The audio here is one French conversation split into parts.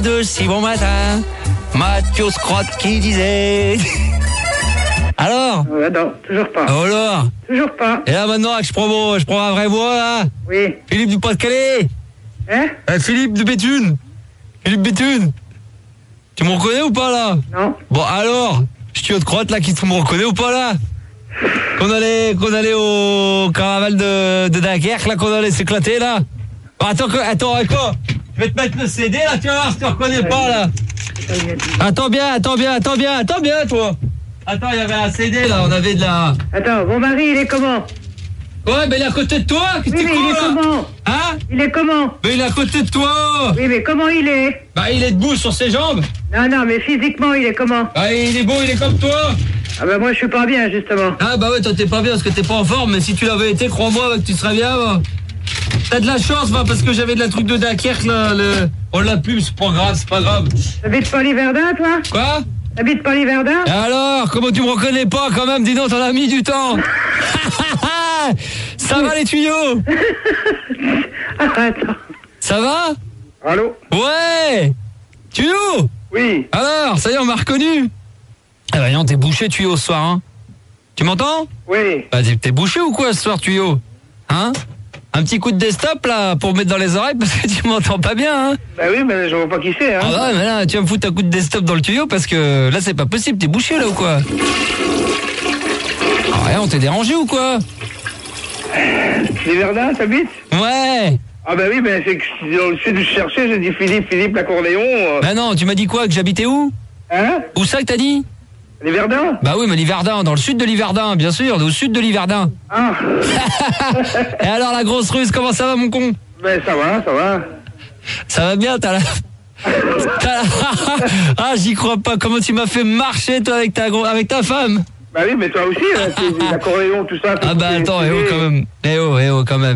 De si bon matin, Mathieu Scrott qui disait... Alors Non, toujours pas. Alors Toujours pas. Et là maintenant, je prends un vrai voix là. Oui. Philippe du Pas-de-Calais. Hein? Philippe de Béthune. Philippe Béthune. Tu me reconnais ou pas là? Non. Bon alors, je suis de crotte là, qui me reconnaît ou pas là? Qu'on allait au carnaval de Dunkerque là, qu'on allait s'éclater là. Bon, attends, quoi? Je vais te mettre le CD là, tu vas voir si tu reconnais pas là. Attends bien, toi. Attends, il y avait un CD là, on avait de la... Attends, mon mari, il est comment? Ouais, mais il est à côté de toi, qu'est-ce que Oui, mais il est comment? Hein? Il est comment? Mais il est à côté de toi. Oui, mais comment il est? Bah, il est debout sur ses jambes. Non, mais physiquement, il est comment? Bah, il est beau, il est comme toi. Ah bah moi, je suis pas bien, justement. Ah bah ouais, toi t'es pas bien parce que t'es pas en forme, mais si tu l'avais été, crois-moi que tu serais bien. Bah. T'as de la chance, bah, parce que j'avais de la truc de Dunkerque là, on l'a plus, c'est pas grave. T'habites pas Liverdun, toi? Quoi? T'habites pas Liverdun? Et alors, comment tu me reconnais pas quand même? Dis donc, t'en as mis du temps. Ça va les tuyaux? Attends. Ça va? Allô? Ouais. Tuyau? Oui. Alors, ça y est, on m'a reconnu. Ah bah non, t'es bouché tuyau ce soir, hein. Tu m'entends? Oui. Bah t'es bouché ou quoi ce soir, tuyau? Hein? Un petit coup de desktop là pour mettre dans les oreilles parce que tu m'entends pas bien, hein? Bah oui, mais je vois pas qui c'est, hein. Ah ouais, mais là tu vas me foutre un coup de desktop dans le tuyau parce que là c'est pas possible, t'es bouché là ou quoi? Ah rien, on t'est dérangé ou quoi? Liverdun, t'habites? Ouais. Ah bah oui, mais c'est que dans le sud, je cherchais, j'ai dit Philippe l'accordéon. Bah non, tu m'as dit quoi? Que j'habitais où? Hein? Où ça que t'as dit? Liverdun? Bah oui, mais Liverdun, dans le sud de Liverdun, bien sûr, au sud de Liverdun. Ah. Et alors la grosse russe, comment ça va mon con? Ben ça va. Ça va bien, t'as la... Ah, j'y crois pas, comment tu m'as fait marcher toi avec ta femme? Bah oui, mais toi aussi, là, l'accordéon, tout ça. Ah bah attends, quand même. Quand même,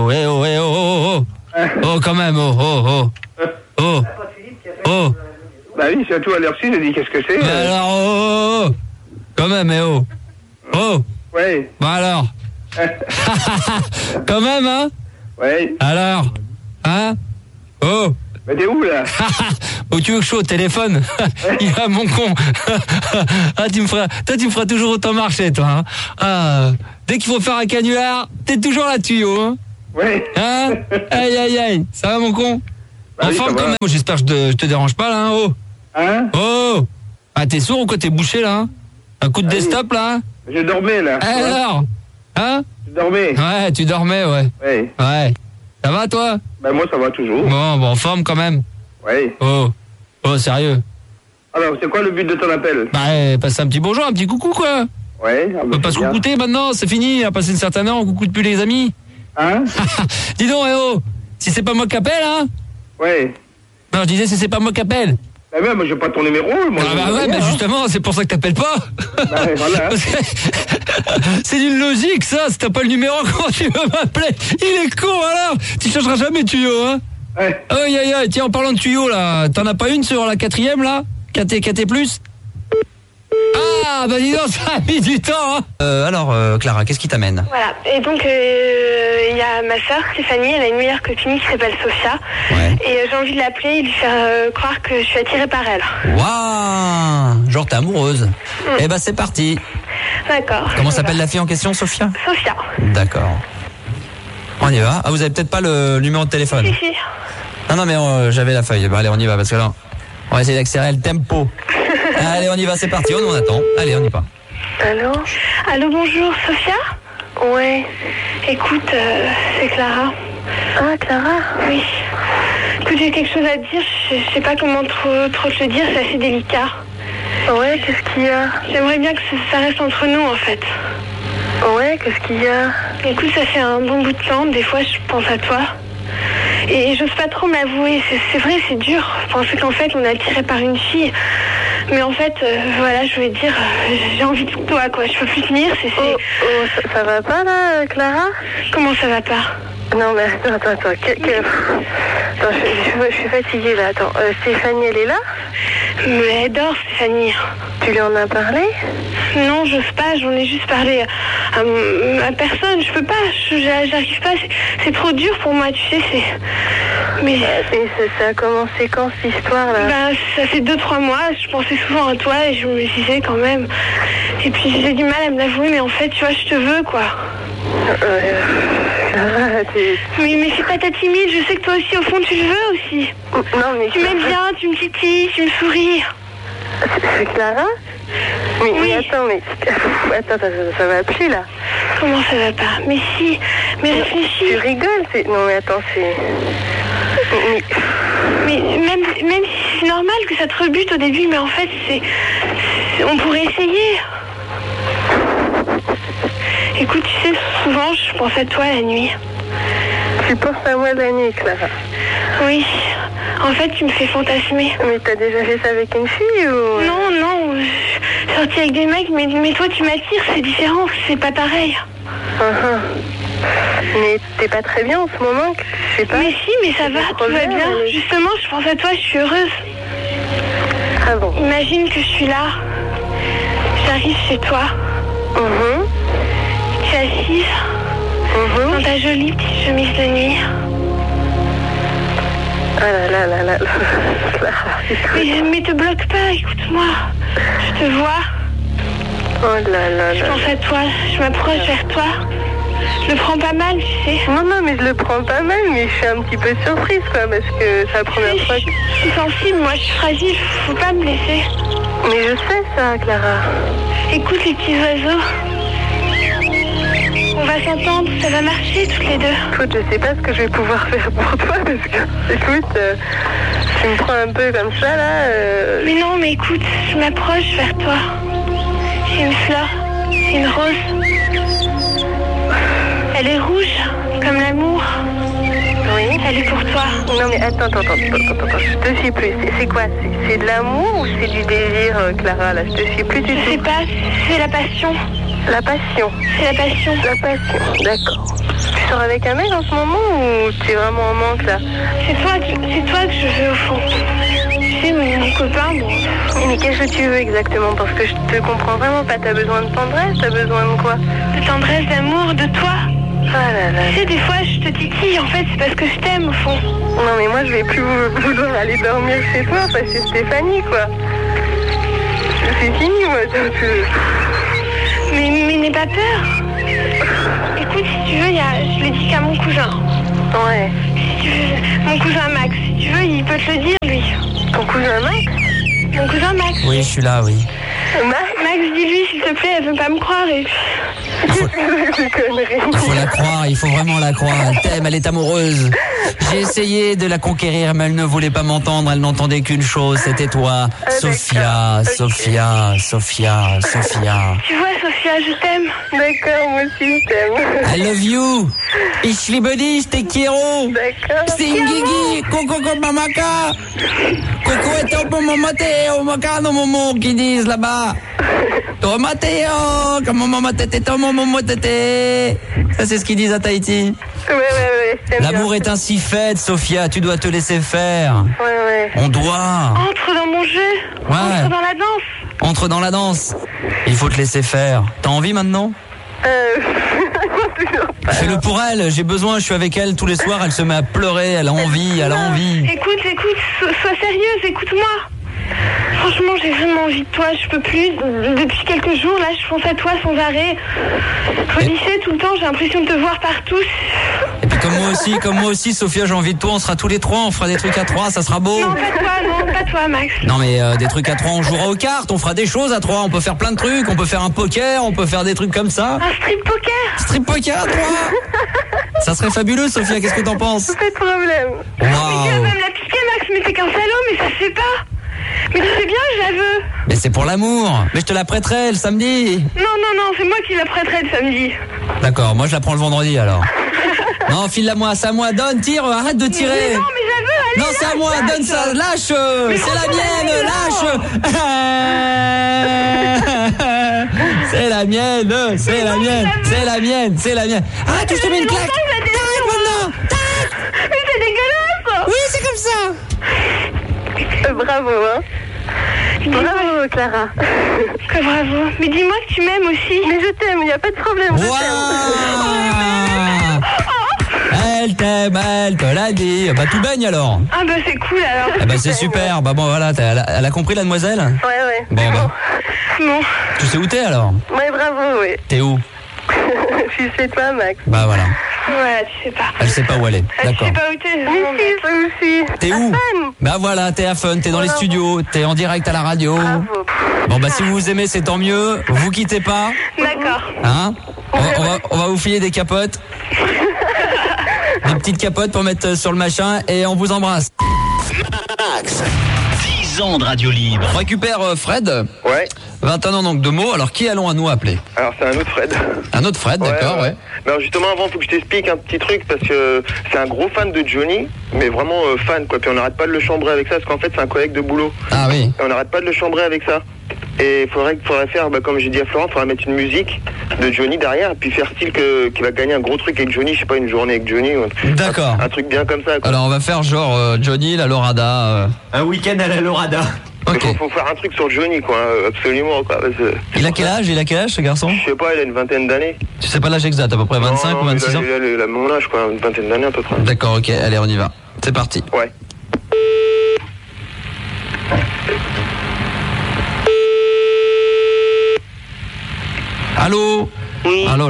quand même, Bah oui, c'est à tout à l'heure-ci, j'ai dit qu'est-ce que c'est. Alors, quand même, Ouais. Bah alors. Quand même, hein? Ouais. Alors, hein? Mais t'es où, là? Oh, tu veux que je sois au téléphone? Il a mon con. Ah, tu me feras toujours autant marcher, toi, hein? Ah, dès qu'il faut faire un canular, t'es toujours là, tuyau, hein? Ouais. Hein? Aïe. Ça va, mon con? Bah oui, Enfin, ça quand va. même. J'espère que je te dérange pas, là, hein? Hein? Ah, t'es sourd ou quoi? T'es bouché, là? Un coup de desktop, là? Je dormais, là. Alors? Hein? Je dormais. Ouais, tu dormais, ouais. Ouais. Ça va, toi? Bah moi, ça va toujours. Bon, en forme, quand même. Ouais. Sérieux? Alors, c'est quoi le but de ton appel? Bah, passe un petit bonjour, un petit coucou, quoi. Ouais. On peut pas se coucouter maintenant, c'est fini, on a passé une certaine heure, on coucoute plus les amis. Hein? Dis donc, si c'est pas moi qui appelle, hein? Ouais. Non, je disais, si c'est pas moi qui appelle. Bah ouais, moi j'ai pas ton numéro. Moi, Ah bah ouais, mais justement, c'est pour ça que t'appelles pas. Bah voilà. C'est d'une logique, ça. Si t'as pas le numéro, comment tu veux m'appeler? Il est con, alors. Tu changeras jamais de tuyau, hein? Ouais. Aïe. Tiens, en parlant de tuyau, là, t'en as pas une sur la 4e, là? KT+? Ah, bah dis donc, ça a mis du temps, hein. Alors, Clara, qu'est-ce qui t'amène? Voilà, et donc il y a ma soeur Stéphanie, elle a une meilleure copine qui s'appelle Sophia. Ouais. Et j'ai envie de l'appeler et lui faire croire que je suis attirée par elle. Waouh! Genre t'es amoureuse. Eh bah c'est parti. D'accord. Comment s'appelle la fille en question, Sophia? Sophia. D'accord. On y va. Ah, vous avez peut-être pas le numéro de téléphone? Si. Non, mais j'avais la feuille. Bah allez, on y va, parce que là, on va essayer d'accélérer le tempo. Allez, on y va, c'est parti. On attend. Allez, on y va. Allô, bonjour, Sophia? Ouais. Écoute, c'est Clara. Ah, Clara? Oui. Écoute, j'ai quelque chose à te dire, je sais pas comment trop te le dire, c'est assez délicat. Ouais, qu'est-ce qu'il y a? J'aimerais bien que ça reste entre nous, en fait. Ouais, qu'est-ce qu'il y a? Écoute, ça fait un bon bout de temps, des fois je pense à toi. Et j'ose pas trop m'avouer, c'est vrai, c'est dur. Penser qu'en fait on est attiré par une fille. Mais en fait, voilà, je voulais dire, j'ai envie de toi, quoi. Je peux plus tenir, Ça va pas là, Clara? Comment ça va pas? Non mais attends. Attends, je suis fatiguée là, attends. Stéphanie, elle est là? Mais elle dort, Stéphanie. Tu lui en as parlé? Non, j'ose pas, j'en ai juste parlé à personne. Je peux pas, j'arrive pas. C'est trop dur pour moi, tu sais, Mais... Et ça a commencé quand, cette histoire-là? Bah, ça fait 2-3 mois, je pensais souvent à toi et je me disais quand même. Et puis j'ai du mal à me l'avouer, mais en fait, tu vois, je te veux, quoi. Mais c'est pas ta timide, je sais que toi aussi, au fond, tu le veux aussi. Non, mais... Tu m'aimes bien, tu me titilles, tu me souris. C'est Clara? Oui. Mais attends, ça va plus, là. Comment ça va pas? Mais si, mais réfléchis. Tu rigoles, Non, mais attends, c'est... Mais même si c'est normal que ça te rebute au début, mais en fait, on pourrait essayer. Écoute, tu sais, souvent, je pense à toi la nuit. Tu penses à moi la nuit, Clara? Oui. En fait, tu me fais fantasmer. Mais t'as déjà fait ça avec une fille ou... Non. Je suis sortie avec des mecs, mais toi, tu m'attires, c'est différent, c'est pas pareil. Mais t'es pas très bien en ce moment, je sais pas. Mais si, mais ça va, tout va bien. Justement, je pense à toi, je suis heureuse. Ah bon? Imagine que je suis là. J'arrive chez toi. Tu es assise dans ta jolie petite chemise de nuit. Ah là. Mais te bloque pas, écoute-moi. Je te vois. Oh là. Je pense à toi, je m'approche vers toi. Je le prends pas mal, tu sais. Non, mais je le prends pas mal, mais je suis un petit peu surprise, quoi, parce que c'est la première fois que... Je suis sensible, moi, je suis fragile, faut pas me laisser. Mais je sais ça, Clara. Écoute les petits oiseaux. On va s'entendre, ça va marcher toutes les deux. Écoute, je sais pas ce que je vais pouvoir faire pour toi, parce que, écoute, tu me prends un peu comme ça, là... Mais non, mais écoute, je m'approche vers toi. C'est une fleur, c'est une rose. Elle est rouge, comme l'amour. Oui. Elle est pour toi. Non, mais attends, je te suis plus. C'est quoi? C'est de l'amour ou c'est du désir, Clara, là? Je te suis plus du tout. Je sais pas, c'est la passion. La passion. C'est la passion. La passion, d'accord. Tu sors avec un mec en ce moment ou tu es vraiment en manque, là? C'est toi que je veux, au fond. Tu sais, mon copain, bon... Mais qu'est-ce que tu veux exactement? Parce que je te comprends vraiment pas. T'as besoin de tendresse? T'as besoin de quoi? De tendresse, d'amour, de toi. Ah là là. Tu sais, des fois, je te titille, en fait, c'est parce que je t'aime, au fond. Non, mais moi, je vais plus vouloir aller dormir chez toi, parce que Stéphanie, quoi. C'est fini, moi. Mais n'aie pas peur. Écoute, si tu veux, je l'ai dit qu'à mon cousin. Ouais. Si tu veux, mon cousin Max, si tu veux, il peut te le dire, lui. Ton cousin Max? Mon cousin Max. Oui, je suis là, oui. Max, dis-lui, s'il te plaît, elle veut pas me croire et... Il faut la croire, il faut vraiment la croire. Elle t'aime, elle est amoureuse. J'ai essayé de la conquérir, mais elle ne voulait pas m'entendre. Elle n'entendait qu'une chose, c'était toi. Sophia. Tu vois, Sophia, je t'aime. D'accord, moi aussi, je t'aime. I love you. Ich liebe dich, te quiero. D'accord. Singigi, coco mamaka. Coco est au bon Mateo, macano momo qui disent là-bas. Toi Mateo, comme maman tété, ton maman tété. Ça c'est ce qu'ils disent à Tahiti. Ouais. L'amour est ainsi fait, Sophia, tu dois te laisser faire. Ouais. On doit. Entre dans mon jeu. Ouais. Entre dans la danse. Entre dans la danse. Il faut te laisser faire. T'as envie maintenant? Toujours pas. Fais-le pour elle, j'ai besoin, je suis avec elle tous les soirs, elle se met à pleurer, elle a envie. Écoute, sois sérieuse, écoute-moi. Franchement, j'ai vraiment envie de toi, je peux plus. Depuis quelques jours, là, je pense à toi sans arrêt. Au lycée, tout le temps, j'ai l'impression de te voir partout. Et puis comme moi aussi, Sophia, j'ai envie de toi, on sera tous les trois, on fera des trucs à trois, ça sera beau. Non, pas toi, Max. Non mais des trucs à trois, on jouera aux cartes, on fera des choses à trois, on peut faire plein de trucs, on peut faire un poker, on peut faire des trucs comme ça. Un strip poker. Strip poker à trois. Ça serait fabuleux, Sophia, qu'est-ce que t'en penses? Pas de problème. Mais tu vas Waouh. même la piquer, Max, mais t'es qu'un salaud, mais ça se fait pas. Mais tu sais bien, je la veux. Mais c'est pour l'amour. Mais je te la prêterai le samedi. Non, c'est moi qui la prêterai le samedi. D'accord, moi je la prends le vendredi alors. Non, file-la-moi, c'est à moi, donne, tire, arrête de tirer. Mais non, mais je la veux, allez. Non, c'est à moi, lâche. donne ça, lâche. C'est la mienne, lâche. C'est la mienne. Arrête, je te mets une claque. T'arrêtes maintenant. Mais c'est dégueulasse. Oui, c'est comme ça. Bravo, hein. Bravo, Clara. Que bravo. Mais dis-moi que tu m'aimes aussi. Mais je t'aime, il n'y a pas de problème. Je Elle t'aime, elle te l'a dit. Bah tout baigne alors. Ah bah c'est cool alors. Eh bah c'est super. Bah bon voilà, elle a compris la demoiselle. Ouais. Bon bah. Bon. Tu sais où t'es alors? Ouais, bravo, oui. T'es où? Je sais pas, Max. Bah voilà. Ouais, tu sais pas. Elle sait pas où elle est. Je D'accord. sais pas où t'es. Mais si, aussi. T'es où? Fun. Bah voilà, t'es à Fun, t'es dans les studios, t'es en direct à la radio. Bravo. Bon bah si vous vous aimez, c'est tant mieux. Vous quittez pas, D'accord. hein? On va vous filer des capotes. Des petites capotes pour mettre sur le machin et on vous embrasse. Max, 10 ans de radio libre. On récupère Fred. Ouais. 21 ans donc de mots. Alors qui allons à nous appeler? Alors c'est un autre Fred. Un autre Fred, d'accord, ouais. Mais alors justement avant, faut que je t'explique un petit truc parce que c'est un gros fan de Johnny, mais vraiment fan quoi. Puis on n'arrête pas de le chambrer avec ça parce qu'en fait c'est un collègue de boulot. Ah oui. Et on n'arrête pas de le chambrer avec ça. Et faudrait faire, comme j'ai dit à Florent, faudrait mettre une musique de Johnny derrière, puis faire style qu'il va gagner un gros truc avec Johnny, je sais pas, une journée avec Johnny. D'accord. Un truc bien comme ça. Quoi. Alors on va faire genre Johnny, la Lorada. Un week-end à la Lorada. Ok. Faut faire un truc sur Johnny, quoi, absolument. Quoi, Il a quel âge ce garçon? Je sais pas, il a une vingtaine d'années. Tu sais pas l'âge exact, à peu près 25 Non, ou 26 ans? Il a mon âge, quoi, une vingtaine d'années à peu près. D'accord, ok, allez on y va. C'est parti. Ouais. Allô? Oui. Allô,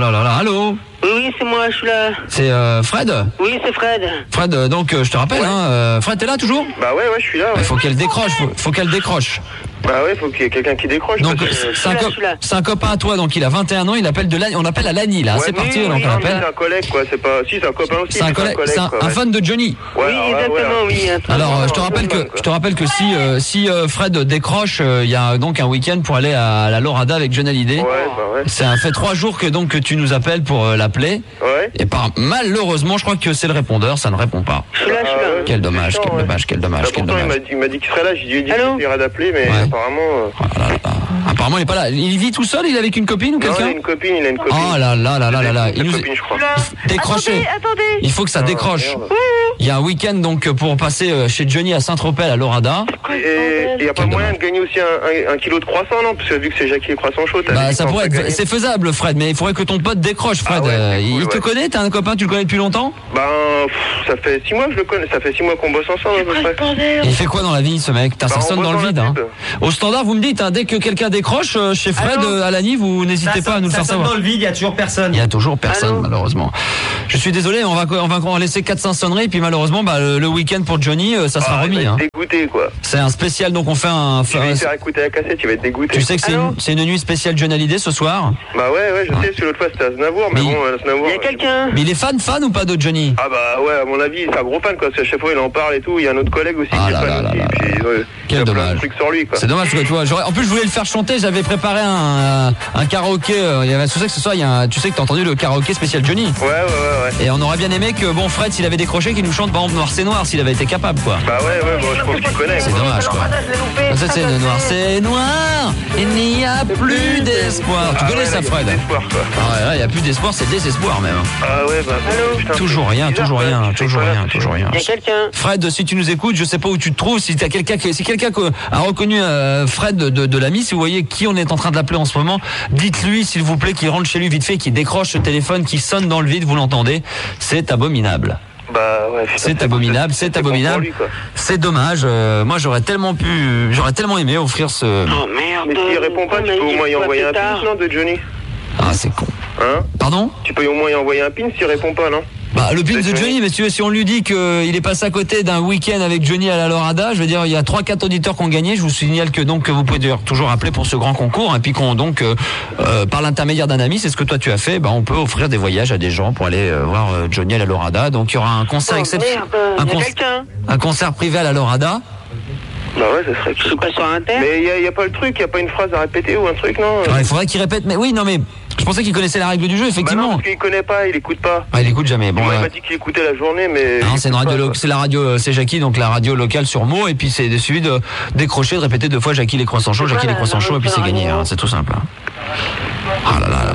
allô? Oui, c'est moi, je suis là. C'est Fred? Oui, c'est Fred. Fred, donc je te rappelle, Fred, t'es là toujours? Bah ouais, je suis là. Il Ouais. faut qu'elle décroche, faut qu'elle décroche. Bah ouais, faut qu'il y ait quelqu'un qui décroche. Donc parce que- c'est un copain à toi, donc il a 21 ans, il appelle on appelle à Lani là, Ouais, c'est mais parti, oui, donc on non, mais appelle. c'est un collègue, quoi, c'est pas... Si, c'est un copain aussi. C'est un collègue, c'est un quoi, ouais. fan de Johnny. Ouais, Oui, exactement, oui. Alors je te rappelle que si Fred décroche, il y a donc un week-end pour aller à la Lorada avec John Hallyday. Ouais, bah ouais. Ça fait 3 jours que tu nous appelles pour l'appeler. Ouais. Et malheureusement, je crois que c'est le répondeur, ça ne répond pas. Je suis là. Quel dommage, chiant, quel ouais. dommage, quel dommage, Bah, quel pourtant, dommage. il m'a dit qu'il serait là, j'ai dit Allô qu'il irait d'appeler, mais Ouais. apparemment... Oh là là. Apparemment, il est pas là. Il vit tout seul, il est avec une copine ou Non, il quelqu'un? a une copine. Oh là là là là là là. Une Il nous copine, je crois. décroché. Attendez. Il faut que ça décroche. merde. Il y a un week-end donc pour passer chez Johnny à Saint-Tropez à Lorada. Et il n'y a pas Quel moyen de gagner aussi un kilo de croissant, non? Parce que vu que c'est Jackie les croissants chauds, t'as Bah dit ça qu'on pourrait peut être, gagner. c'est faisable Fred, mais il faudrait que ton pote décroche Fred. Ah ouais, c'est Il cool, te ouais. connaît, t'as un copain, tu le connais depuis longtemps? Ben, ça fait 6 mois que je le connais, ça fait 6 mois qu'on bosse ensemble à peu près. Il fait quoi dans la vie ce mec? Ça Bah, on sonne bosse dans le dans vide. la Hein. pub. Au standard, vous me dites, dès que quelqu'un décroche chez Fred Allô à Lani, vous n'hésitez pas à nous le faire Ça sonne savoir. dans le vide, il y a toujours personne. Il y a toujours personne Allô malheureusement. Je suis désolé, on va laisser 400 sonneries, puis malheureusement le week-end pour Johnny, ça sera Il remis. va Hein. être dégoûté, quoi. C'est un spécial, donc on fait Je vais lui faire écouter la cassette, il va être dégoûté. Tu sais que c'est une nuit spéciale John Hallyday ce soir. Bah ouais, je sais, parce que l'autre fois c'était Aznavour, mais Oui. bon, Aznavour... Il y a quelqu'un. Mais il est fan ou pas de Johnny? Ah bah ouais, à mon avis, c'est un gros fan, quoi, parce qu'à chaque fois il en parle et tout, il y a un autre collègue aussi Ah qui est là fan là aussi, là et puis, ouais, Quel il y a plein dommage. de trucs sur lui, quoi. C'est dommage que tu vois. En plus, je voulais le faire chanter. J'avais préparé un karaoké. Il y avait, tu sais que ce soir, tu sais que t'as entendu le karaoké spécial Johnny. Ouais. Et on aurait bien aimé que Fred, s'il avait décroché, qu'il nous chante par exemple Noir c'est noir, s'il avait été capable, quoi. Bah ouais, bon, je pense qu'il connaît, C'est quoi. dommage, quoi. Ça, c'est le Noir c'est noir. Il n'y a plus d'espoir. Tu Ah connais ouais, ça, là, il y a Fred? plus d'espoir, quoi. Ah ouais, là, il n'y a plus d'espoir, c'est désespoir même. Ah ouais, bah... putain, Toujours c'est rien, bizarre, toujours quoi. rien, Tu fais toujours quoi, là, rien, toujours rien. Il y a quelqu'un. Fred, si tu nous écoutes, je sais pas où tu te trouves, si quelqu'un a reconnu Fred de l'ami, si vous voyez qui on est en train d'appeler en ce moment, dites-lui s'il vous plaît qu'il rentre chez lui vite fait, qu'il décroche ce téléphone qui sonne dans le vide, vous l'entendez, c'est abominable. Bah ouais, putain, C'est abominable, c'est bon pour abominable. lui, quoi. C'est dommage, moi j'aurais tellement aimé offrir ce... Oh merde. Mais s'il répond pas, tu peux au moins y envoyer un pin, non, de Johnny? Ah c'est con. Hein? Pardon? Tu peux au moins y envoyer un pin s'il répond pas, non? Bah, le pin de Johnny. Johnny, mais si on lui dit qu'il est passé à côté d'un week-end avec Johnny à la Lorada, je veux dire, il y a 3-4 auditeurs qui ont gagné. Je vous signale que donc vous pouvez d'ailleurs toujours appeler pour ce grand concours, et puis qu'on donc par l'intermédiaire d'un ami, c'est ce que toi tu as fait, bah on peut offrir des voyages à des gens pour aller voir Johnny à la Lorada. Donc il y aura un concert exceptionnel, Merde, il y a quelqu'un. un concert privé à la Lorada. Bah ouais, ça serait Je suis pas sur un terre. Mais y a pas le truc, y a pas une phrase à répéter ou un truc, non? Alors, il faudrait qu'il répète, mais oui, non mais je pensais qu'il connaissait la règle du jeu, Bah non, effectivement. parce qu'il connaît pas, il écoute pas. Ah, il écoute jamais. Bon, Moi, il m'a dit qu'il écoutait la journée, mais... non, il c'est une écoute radio, pas, c'est la radio, c'est Jackie, donc la radio locale sur Meaux, et puis c'est suivi de décrocher, de répéter 2 fois Jackie les croissants chauds, Jackie les croissants chauds, et puis c'est gagné, hein, c'est tout simple. Hein. Ah là là là là là là.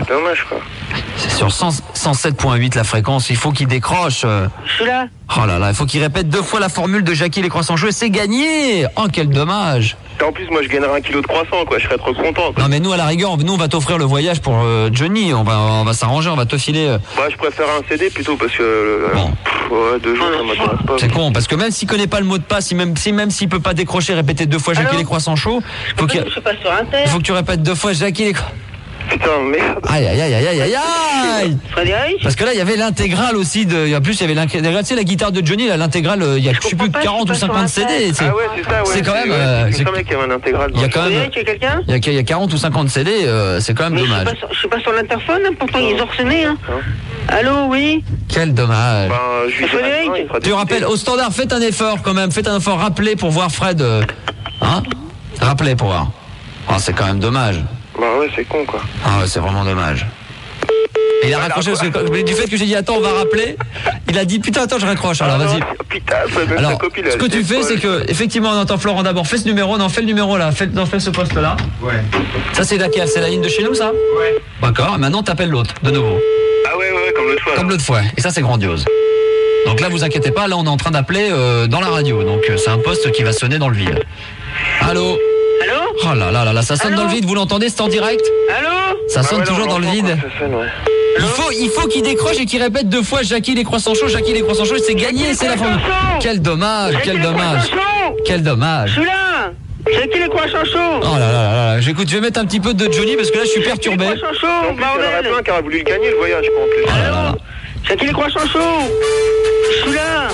Dommage, quoi. C'est sur 107.8 la fréquence, il faut qu'il décroche. Je suis là. Oh là là, il faut qu'il répète 2 fois la formule de Jackie les croissants chauds et c'est gagné. Oh, quel dommage. Et en plus, moi, je gagnerais 1 kilo de croissant, quoi. Je serais trop content, quoi. Non mais nous à la rigueur, nous on va t'offrir le voyage pour Johnny, on va s'arranger, on va te filer. Bah, je préfère un CD plutôt parce que. Bon. Ouais, 2 jours, ça m'intéresse pas. C'est con parce que même s'il connaît pas le mot de passe, même s'il peut pas décrocher, répéter 2 fois Jackie Allô les croissants chauds, Je suis pas sur Inter. il faut que tu répètes 2 fois Jackie les Putain, merde. Aïe aïe aïe aïe aïe aïe. Frédéric. Parce que là il y avait l'intégrale aussi en plus il y avait l'intégrale, tu sais la guitare de Johnny là, l'intégrale il y a je sais plus 40 ou 50 CD. Ah ouais, c'est ça, ouais. C'est quand même c'est quand même qu'il y avait un intégral. il y a quand même Frédéric, il y a quelqu'un? il y a 40 ou 50 CD, c'est quand même Mais dommage. je suis pas sur l'interphone, hein, pourtant ils ont sonné. Hein. Allô, oui. Quel dommage. Ben, je lui Frédéric, dirai, il fera Tu des rappelles idées. au standard, faites un effort quand même, faites un effort, rappelez pour voir Fred. Hein? Rappelez pour voir. Oh, c'est quand même dommage. Bah ouais, c'est con, quoi. Ah ouais, c'est vraiment dommage. Et il a raccroché parce que du fait que j'ai dit attends on va rappeler, il a dit putain attends je raccroche alors vas-y. Putain, ça donne Alors sa copine. ce que tu fais c'est que effectivement on entend Florent d'abord, fais ce numéro, non fais le numéro là, fais ce poste là. Ouais. Ça c'est laquelle? C'est la ligne de chez nous ça? Ouais. D'accord, maintenant t'appelles l'autre de nouveau. Ah ouais, comme l'autre fois. Comme l'autre fois. Et ça c'est grandiose. Donc là vous inquiétez pas, là on est en train d'appeler dans la radio, donc c'est un poste qui va sonner dans le vide. Allô? Allô? Oh là là là là, ça sonne Allô dans le vide, vous l'entendez, c'est en direct? Allô? Ça sonne toujours dans le vide. Ça sonne, ouais. Il faut qu'il décroche et qu'il répète 2 fois Jackie les croissants chauds, Jackie les croissants chauds, c'est gagné, c'est la formule. Quel dommage, quel dommage, quel Je dommage. suis là. C'est qui les croissants chauds? Oh là là là là, j'écoute, je vais mettre un petit peu de Johnny parce que là je suis perturbé. Les croissants En chauds, plus, il y en aurait bordel. plein qui auraient voulu le gagner, le voyage, quoi, en plus. Oh là là là. C'est qui les croissants chauds? Je suis là.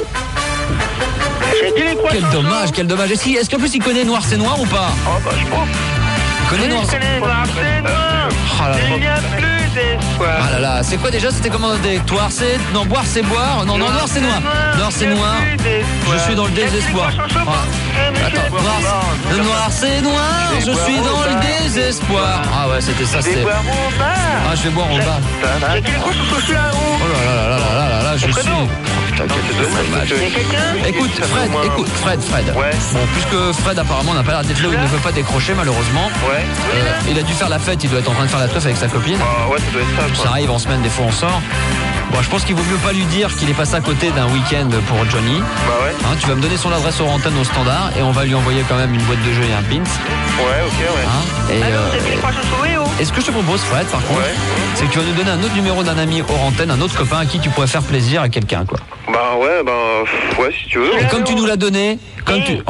C'est qui les croissants Quel dommage, quel dommage. Est-ce qu'en plus il connaît Noir c'est Noir ou pas? Oh bah, je pense. Il connaît Noir. Oh là là. Il n'y a plus d'espoir. Ah là là, c'est quoi déjà? C'était comment des Toir c'est non, boire c'est boire. Non, Noir c'est Noir. Noir c'est Noir. Je suis dans le désespoir. Ah. Attends, Noir c'est Noir. Je suis dans le désespoir. Ah ouais, c'était ça, c'était. Ah, je vais boire au bar. C'est qui les croissants chauds? Je suis là, Oh là là là là là là là, je suis. Putain, quel dommage. Il y a quelqu'un? Écoute, Fred. Ouais. Bon, puisque Fred apparemment n'a pas l'air d'être là, il ne veut pas décrocher malheureusement. Ouais. Il a dû faire la fête, il doit être en train de faire la teuf avec sa copine. Ah ouais, ça doit être ça, Ça quoi. arrive en semaine, des fois on sort. Bon, je pense qu'il vaut mieux pas lui dire qu'il est passé à côté d'un week-end pour Johnny. Bah ouais. Hein, tu vas me donner son adresse aux antennes au standard et on va lui envoyer quand même une boîte de jeux et un pins. Ouais, ok, ouais. Hein, et, Alors, c'est qui les croissants chauds? Oui, oh. et ce que je te propose, Fred, par contre, Ouais. c'est que tu vas nous donner un autre numéro d'un ami hors antenne, un autre copain à qui tu pourrais faire plaisir à quelqu'un, quoi. Bah ouais, ouais, si tu veux. Et comme tu nous l'as donné, comme tu,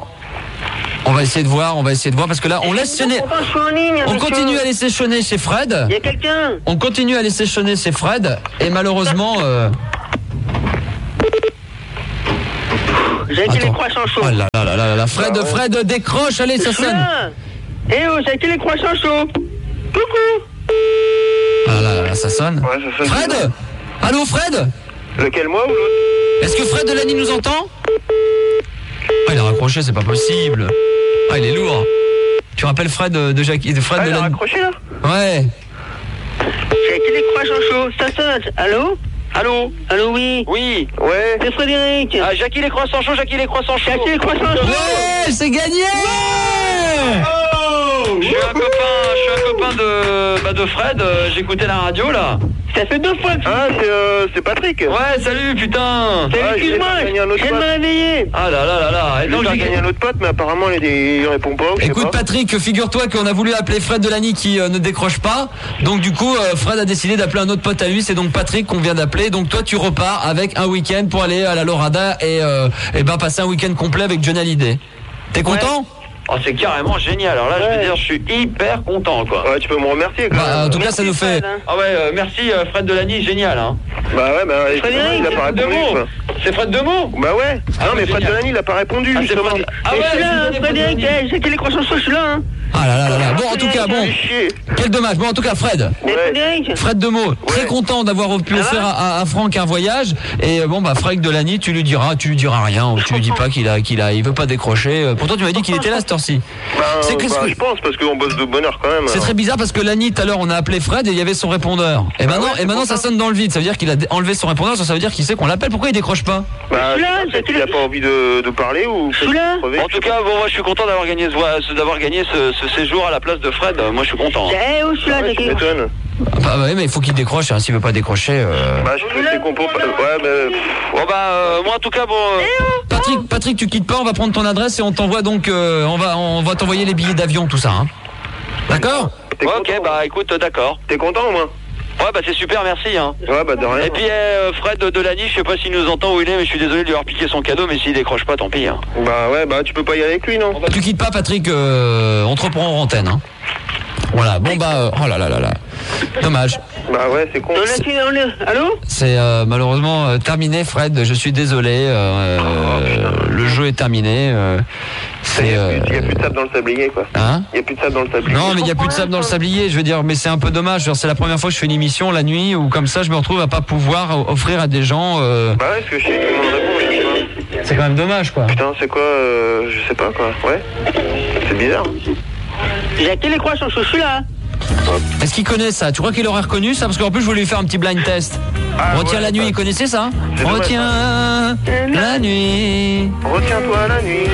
on va essayer de voir, parce que là, on laisse sonner. Pourquoi je suis en ligne? On avec continue à laisser sonner chez Fred. Il y a quelqu'un? On continue à laisser sonner chez Fred. Et malheureusement. J'ai qui les Attends. croissants chauds? Oh là là là là là. Fred, décroche, allez, ça Je suis sonne. là. Eh oh, j'ai qui les croissants chauds? Coucou. Ah là là, ça sonne. Ouais, ça sonne. Fred? Allô, Fred? Lequel, moi ou l'autre? Est-ce que Fred Delany nous entend? Ah, il a raccroché, c'est pas possible. Ah, il est lourd. Tu rappelles Fred de Jackie, de Fred Ah, il a Delany? raccroché, là? Ouais. J'ai qui les croissants chauds? Ça sonne. Allô? Allô? Allô, oui? Oui. Ouais. C'est Frédéric. Ah, Jackie les croissants chauds, Jackie les croissants chauds. Jackie les croissants chauds. Ouais, c'est gagné! Je suis un copain de Fred, j'écoutais la radio là. Ça fait 2 fois que Ah, c'est Patrick. Ouais, salut putain. Excuse-moi, je viens de me réveiller. Ah là là là là. Et Donc donc j'ai gagné un autre pote, mais apparemment il répond pas. ou je sais Écoute pas. Patrick, figure-toi qu'on a voulu appeler Fred Delany qui ne décroche pas. Donc du coup, Fred a décidé d'appeler un autre pote à lui. C'est donc Patrick qu'on vient d'appeler. Donc toi, tu repars avec un week-end pour aller à la Lorada et passer un week-end complet avec Johnny Hallyday. T'es content? Oh, c'est carrément génial. Alors là, je veux dire, je suis hyper content quoi. Ouais, tu peux me remercier quand même. En tout cas, ça nous fait. Ah ouais, merci Fred Delany, génial hein. Bah ouais, bah Frédéric, il a pas répondu. Demont. quoi. C'est Fred Demont. Bah ouais. Ah, Non, mais c'est Fred génial. Delany, il a pas répondu, Ah, c'est justement. Fred- Ah Je ouais, suis là, c'est Frédéric. Fred J'ai qui les croissants chauds? Je suis là. Hein. Ah là là là là. Bon, en tout cas, bon. Fais chier. Quel dommage. Bon, en tout cas, Fred. Mais Ouais. Frédéric. Fred Demaux, très content d'avoir pu offrir à Franck un voyage. Et bon, bah, Fred Delany, tu lui diras rien, ou tu lui dis pas il veut pas décrocher. Pourtant, tu m'as dit qu'il était là cette heure-ci. C'est que- Je pense, parce qu'on bosse de bonheur quand même. C'est très bizarre parce que Lani, tout à l'heure, on a appelé Fred et il y avait son répondeur. Et maintenant, ça sonne dans le vide. Ça veut dire qu'il a enlevé son répondeur, ça veut dire qu'il sait qu'on l'appelle. Pourquoi il décroche pas? Bah, Je suis là, peut-être qu'il a pas envie de parler ou Je suis là. crever. En tout cas, bon, moi je suis content d'avoir gagné ce séjour à la place de Fred. Moi je suis content. Eh oh, je suis là, Ouais, j'ai tu qui les m'étonnes. Bah ouais, mais il faut qu'il décroche, hein, s'il veut pas décrocher. Bah, je peux tes compos. Ouais, mais. Bon bah moi en tout cas bon. Patrick, tu quittes pas, on va prendre ton adresse et on t'envoie donc, on va t'envoyer les billets d'avion, tout ça. Hein. D'accord ? T'es Ok, content, bah écoute, d'accord. T'es content au moins? Ouais bah c'est super, merci hein. Ouais bah de rien. Et puis Fred Delany, je sais pas s'il nous entend où il est, mais je suis désolé de lui avoir piqué son cadeau, mais s'il décroche pas, tant pis hein. Bah ouais, bah tu peux pas y aller avec lui, non? Tu quittes pas, Patrick, on te reprend en antenne. Hein. Voilà, bon bah, oh là là là là. Dommage. Bah ouais, c'est con. Allô? C'est malheureusement terminé, Fred. Je suis désolé. Le jeu est terminé. Il n'y a plus de sable dans le sablier, quoi. Hein? Il n'y a plus de sable dans le sablier. Non, mais il n'y a plus de sable dans le sablier. Je veux dire, mais c'est un peu dommage. Genre, c'est la première fois que je fais une émission la nuit où comme ça, je me retrouve à pas pouvoir offrir à des gens. Bah ouais, ce que je sais que tout le monde répond, mais je sais pas. C'est quand même dommage, quoi. Putain, c'est quoi? Je sais pas, quoi. Ouais. C'est bizarre. J'ai à quel écran je suis là? Est-ce qu'il connaît ça? Tu crois qu'il aurait reconnu ça? Parce qu'en plus, je voulais lui faire un petit blind test. Retiens la nuit, il connaissait ça? Retiens la nuit. Retiens-toi la nuit.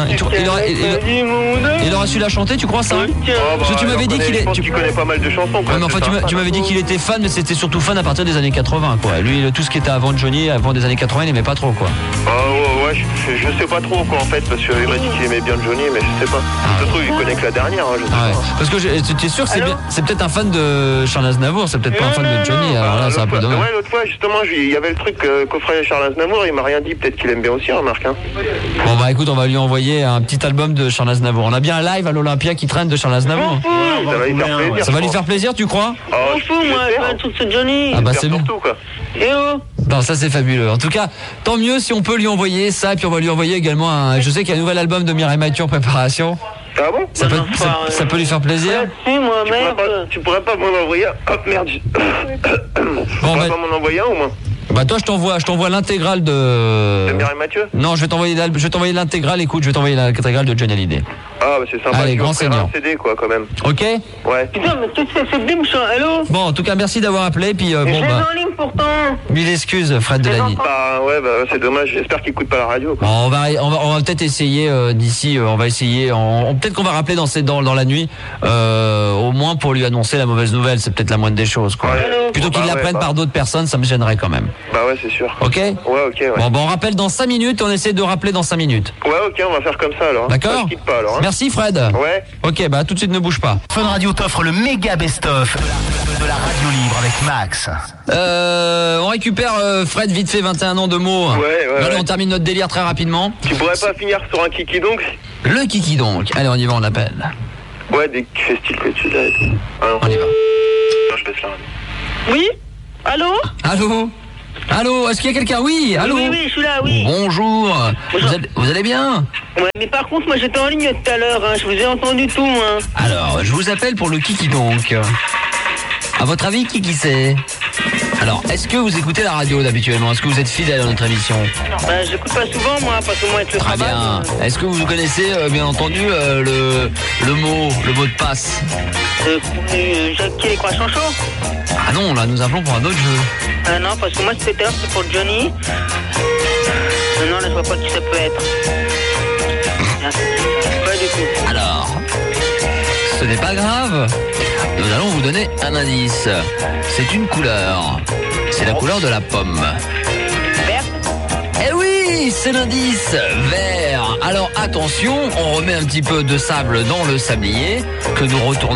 Il aurait su la chanter, tu crois ça? Parce que tu m'avais dit qu'il est. Tu connais pas mal de chansons, quoi. Ouais, mais enfin, tu m'avais dit qu'il était fan, mais c'était surtout fan à partir des années 80, quoi. Lui, tout ce qui était avant Johnny, avant des années 80, il aimait pas trop, quoi. Ouais, je sais pas trop, quoi, en fait, parce qu'il m'a dit qu'il aimait bien Johnny, mais je sais pas. Ça se trouve, il connaît que la dernière, hein, je sais pas. Parce que tu es sûr que c'est peut-être un fan de Charles Aznavour, c'est peut-être pas un fan de Johnny, alors là, c'est un peu dommage. Ouais, l'autre fois, justement, il y avait le truc qu'offrait Charles Aznavour, il m'a rien dit, peut-être qu'il aime bien aussi, remarque, hein. Bon, bah écoute, on va lui envoyer un petit album de Charles Aznavour. On a bien un live à l'Olympia qui traîne de Charles Aznavour. Ça va lui faire plaisir. Ça va lui faire plaisir, tu crois? Je m'en fous, moi, je fais un truc sur Johnny. Ah bah c'est bien. Eh oh! Non, ça c'est fabuleux. En tout cas, tant mieux si on peut lui envoyer ça, et puis on va lui envoyer également je sais qu'il y a un nouvel album de Mireille Mathieu en préparation. Ah bon? Ça peut lui faire plaisir. Si, moi, merde. Tu pourrais pas m'en envoyer un? Hop, merde. Tu pourrais pas m'en envoyer un au moins? Bah toi je t'envoie l'intégrale de Mireille Mathieu? Non, je vais t'envoyer l'intégrale, écoute, je vais t'envoyer l'intégrale de Johnny Hallyday. Ah bah c'est sympa. Allez, grand seigneur. Un CD quoi quand même. OK? Ouais. Putain, mais qu'est-ce que c'est bim, allô? Bon, en tout cas, merci d'avoir appelé, puis bon en ligne pourtant. Mille excuses, Fred Delany. Bah ouais, bah c'est dommage, j'espère qu'il écoute pas la radio, quoi. Bon, on va peut-être essayer d'ici, on va essayer, peut-être qu'on va rappeler dans la nuit, au moins pour lui annoncer la mauvaise nouvelle, c'est peut-être la moindre des choses, quoi. Ouais. Plutôt qu'il l'apprenne par d'autres personnes, ça me gênerait quand même. Bah ouais, c'est sûr. OK? Ouais, OK, ouais. Bon, on rappelle dans 5 minutes, on essaie de rappeler dans 5 minutes. Ouais, OK, on va faire comme ça alors. D'accord? Je quitte pas alors. Hein. Merci Fred. Ouais. OK, bah tout de suite ne bouge pas. Fun Radio t'offre le méga best-of de la radio libre avec Max. On récupère Fred vite fait 21 ans de mots. Ouais. Allez, on termine notre délire très rapidement. Tu pourrais pas finir sur un kiki donc? Le kiki donc. Allez, on y va, on appelle. Ouais, dès que tu fais style que tu l'as et tout. Alors, on y va. Non, je baisse la radio. Oui? Allô? Allô, est-ce qu'il y a quelqu'un? Oui, allô? Oui, je suis là, oui. Bonjour. Vous allez bien? Ouais, mais par contre, moi j'étais en ligne tout à l'heure, hein. Je vous ai entendu tout, moi. Alors, je vous appelle pour le kiki donc. À votre avis, qui c'est? Alors, est-ce que vous écoutez la radio d'habituellement? Est-ce que vous êtes fidèle à notre émission? Bah, j'écoute pas souvent, moi, parce que moi, avec le Très travail... bien. Est-ce que vous connaissez, bien entendu, le mot de passe? Jackie les croix chanchon? Ah non, là, nous appelons pour un autre jeu. Ah non, parce que moi, c'était pour Johnny. Non, là, je vois pas qui ça peut être. Pas du tout. Alors, ce n'est pas grave. Nous allons vous donner un indice. C'est une couleur. C'est la couleur de la pomme. Vert? Eh oui, c'est l'indice. Vert. Alors attention, on remet un petit peu de sable dans le sablier que nous retournons.